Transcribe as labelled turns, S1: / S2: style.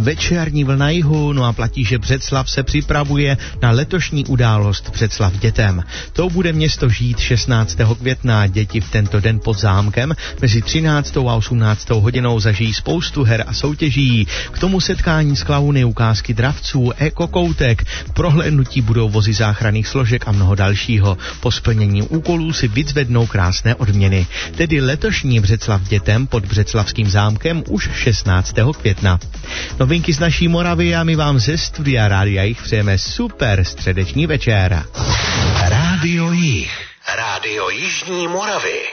S1: večerní vlna jihu, no a platí, že Břeclav se připravuje na letošní událost Břeclav dětem. To bude město žít 16. května. Děti v tento den pod zámkem mezi 13. a 18. hodinou zažijí spoustu her a soutěží. K tomu setkání s klauny, ukázky dravců, ekokoutek, k prohlédnutí budou vozy záchranných složek a mnoho dalšího. Po splnění úkolů si vyzvednou krásné odměny. Tedy letošní Břeclav dětem pod Břeclavským zámkem už 16. května. Novinky z naší Moravy a my vám ze studia Rádia Jih přejeme super středeční večer.
S2: Rádio Jih. Rádio Jižní Moravy.